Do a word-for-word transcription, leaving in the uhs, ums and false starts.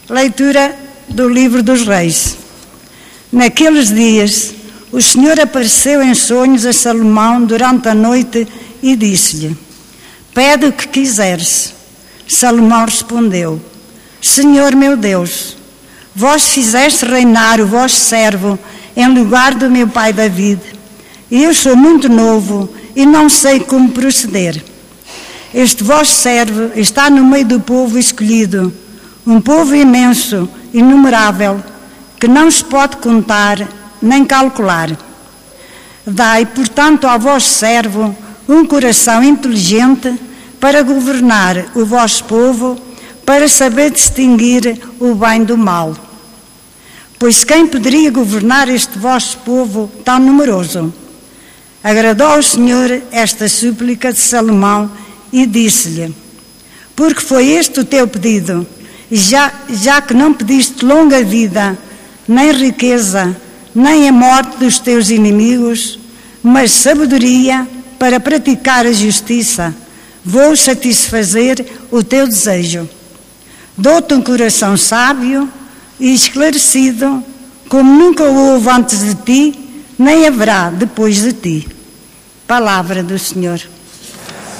Leitura do livro dos Reis. Naqueles dias, o Senhor apareceu em sonhos a Salomão durante a noite e disse-lhe: Pede o que quiseres. Salomão respondeu: Senhor meu Deus, vós fizeste reinar o vosso servo em lugar do meu pai David, e eu sou muito novo e não sei como proceder. Este vosso servo está no meio do povo escolhido, um povo imenso, inumerável, que não se pode contar nem calcular. Dai, portanto, ao vosso servo um coração inteligente para governar o vosso povo, para saber distinguir o bem do mal. Pois quem poderia governar este vosso povo tão numeroso? Agradou ao Senhor esta súplica de Salomão e disse-lhe: Porque foi este o teu pedido, já, já que não pediste longa vida, nem riqueza, nem a morte dos teus inimigos, mas sabedoria para praticar a justiça, vou satisfazer o teu desejo. Dou-te um coração sábio e esclarecido, como nunca houve antes de ti, nem haverá depois de ti. Palavra do Senhor.